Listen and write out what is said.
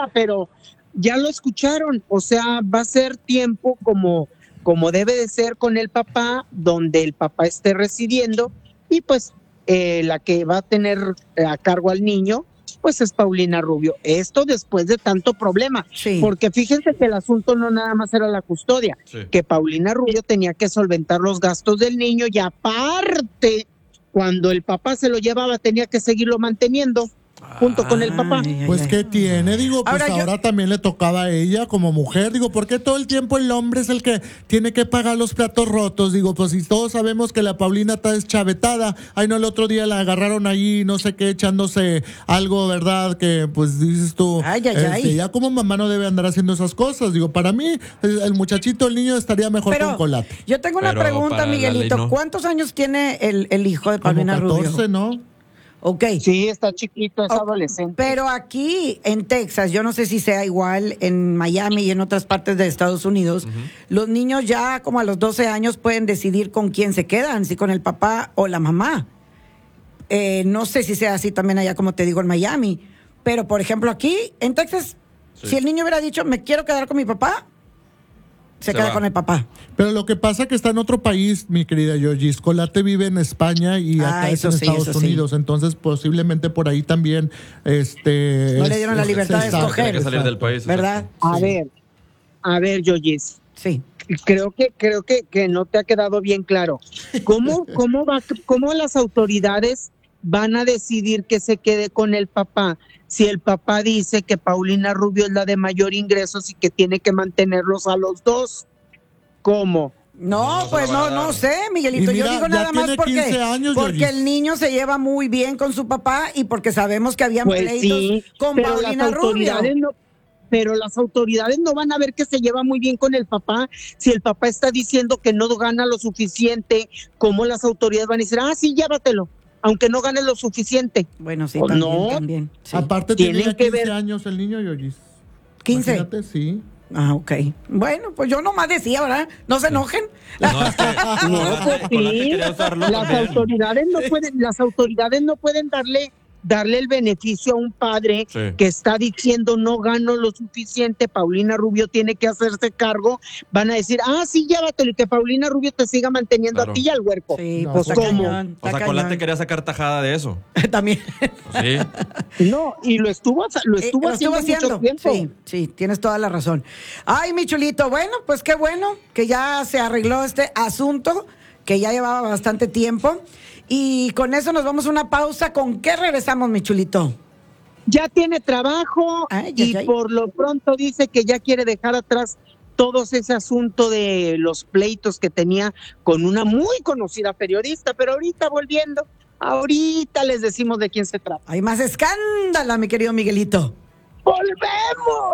nada, pero ya lo escucharon, o sea, va a ser tiempo como debe de ser con el papá, donde el papá esté residiendo, y pues la que va a tener a cargo al niño, pues es Paulina Rubio. Esto después de tanto problema, porque fíjense que el asunto no nada más era la custodia, que Paulina Rubio tenía que solventar los gastos del niño y aparte, cuando el papá se lo llevaba, tenía que seguirlo manteniendo junto con el papá. Pues ¿qué tiene? Digo, pues ahora también le tocaba a ella como mujer. Digo, ¿por qué todo el tiempo el hombre es el que tiene que pagar los platos rotos? Digo, pues si todos sabemos que la Paulina está deschavetada. Ay, no, el otro día la agarraron ahí, no sé qué, echándose algo, ¿verdad? Que pues dices tú, ya como mamá no debe andar haciendo esas cosas. Digo, para mí, el muchachito, el niño estaría mejor con Colate. Yo tengo una pregunta, Miguelito. No. ¿Cuántos años tiene el hijo de Paulina Rubio? 14, ¿no? Okay. Sí, está chiquito, es adolescente. Pero aquí en Texas, yo no sé si sea igual en Miami y en otras partes de Estados Unidos, los niños ya como a los 12 años pueden decidir con quién se quedan, si con el papá o la mamá. No sé si sea así también allá, como te digo, en Miami. Pero, por ejemplo, aquí en Texas, si el niño hubiera dicho, me quiero quedar con mi papá, se queda con el papá. Pero lo que pasa es que está en otro país, mi querida Georgis. Colate vive en España y acá es en Estados Unidos. Entonces, posiblemente por ahí también no le dieron la libertad de escoger. Tiene que salir del país. ¿Verdad? A ver, Georgis. Sí. Creo que no te ha quedado bien claro. ¿Cómo las autoridades van a decidir que se quede con el papá si el papá dice que Paulina Rubio es la de mayor ingresos y que tiene que mantenerlos a los dos? ¿Cómo? No, pues no sé, Miguelito. Mira, yo digo nada más porque el niño se lleva muy bien con su papá y porque sabemos que habían pleitos con Paulina Rubio. Pero las autoridades no van a ver que se lleva muy bien con el papá. Si el papá está diciendo que no gana lo suficiente, ¿cómo las autoridades van a decir, sí, llévatelo, aunque no gane lo suficiente? Bueno, sí, también. Sí. Aparte tiene 15 años el niño, Yoyis. ¿15? Imagínate, sí. Ok. Bueno, pues yo nomás decía, ¿verdad? No se enojen. Las autoridades no pueden darle el beneficio a un padre que está diciendo no gano lo suficiente, Paulina Rubio tiene que hacerse cargo. Van a decir, sí, llévatelo y que Paulina Rubio te siga manteniendo a ti y al huerco. Sí, pues ¿cómo? O sea, Colate quería sacar tajada de eso. También. Sí. No, y lo estuvo haciendo mucho tiempo. Sí, tienes toda la razón. Ay, mi chulito, bueno, pues qué bueno que ya se arregló este asunto, que ya llevaba bastante tiempo. Y con eso nos vamos a una pausa. ¿Con qué regresamos, mi chulito? Ya tiene trabajo por lo pronto dice que ya quiere dejar atrás todo ese asunto de los pleitos que tenía con una muy conocida periodista, pero ahorita les decimos de quién se trata. Hay más escándalo, mi querido Miguelito. ¡Volvemos!